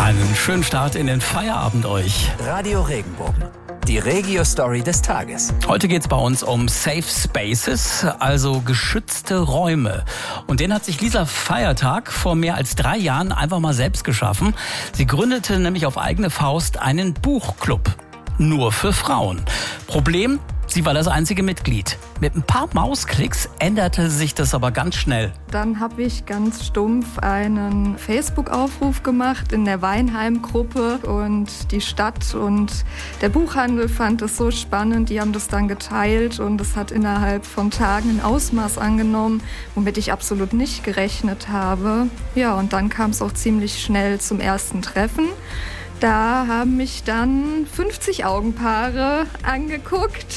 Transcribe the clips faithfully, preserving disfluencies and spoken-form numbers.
Einen schönen Start in den Feierabend euch. Radio Regenbogen, die Regio-Story des Tages. Heute geht's bei uns um Safe Spaces, also geschützte Räume. Und den hat sich Lisa Feiertag vor mehr als drei Jahren einfach mal selbst geschaffen. Sie gründete nämlich auf eigene Faust einen Buchclub. Nur für Frauen. Problem? Sie war das einzige Mitglied. Mit ein paar Mausklicks änderte sich das aber ganz schnell. Dann habe ich ganz stumpf einen Facebook-Aufruf gemacht in der Weinheim-Gruppe und die Stadt und der Buchhandel fand es so spannend. Die haben das dann geteilt und es hat innerhalb von Tagen ein Ausmaß angenommen, womit ich absolut nicht gerechnet habe. Ja, und dann kam es auch ziemlich schnell zum ersten Treffen. Da haben mich dann fünfzig Augenpaare angeguckt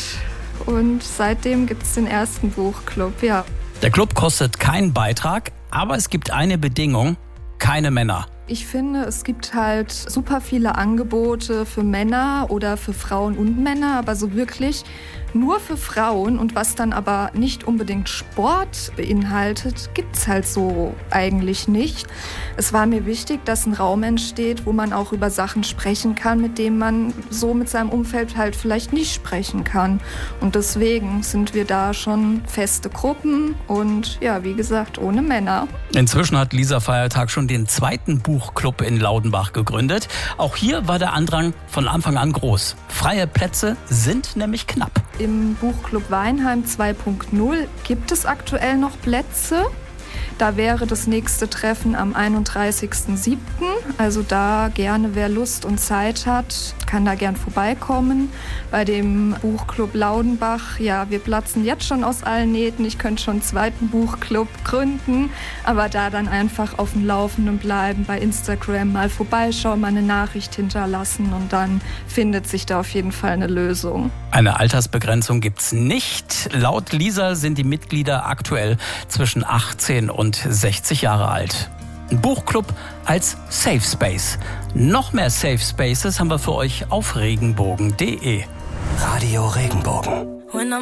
und seitdem gibt es den ersten Buchclub, ja. Der Club kostet keinen Beitrag, aber es gibt eine Bedingung: keine Männer. Ich finde, es gibt halt super viele Angebote für Männer oder für Frauen und Männer, aber so wirklich nur für Frauen und was dann aber nicht unbedingt Sport beinhaltet, gibt's halt so eigentlich nicht. Es war mir wichtig, dass ein Raum entsteht, wo man auch über Sachen sprechen kann, mit denen man so mit seinem Umfeld halt vielleicht nicht sprechen kann. Und deswegen sind wir da schon feste Gruppen und ja, wie gesagt, ohne Männer. Inzwischen hat Lisa Feiertag schon den zweiten Buchclub in Laudenbach gegründet. Auch hier war der Andrang von Anfang an groß. Freie Plätze sind nämlich knapp. Im Buchclub Weinheim zwei Punkt null gibt es aktuell noch Plätze. Da wäre das nächste Treffen am einunddreißigsten siebten Also da gerne, wer Lust und Zeit hat, kann da gern vorbeikommen. Bei dem Buchclub Laudenbach, ja, wir platzen jetzt schon aus allen Nähten. Ich könnte schon einen zweiten Buchclub gründen, aber da dann einfach auf dem Laufenden bleiben, bei Instagram mal vorbeischauen, mal eine Nachricht hinterlassen und dann findet sich da auf jeden Fall eine Lösung. Eine Altersbegrenzung gibt's nicht. Laut Lisa sind die Mitglieder aktuell zwischen achtzehn und sechzig Jahre alt. Ein Buchclub als Safe Space. Noch mehr Safe Spaces haben wir für euch auf regenbogen punkt de. Radio Regenbogen.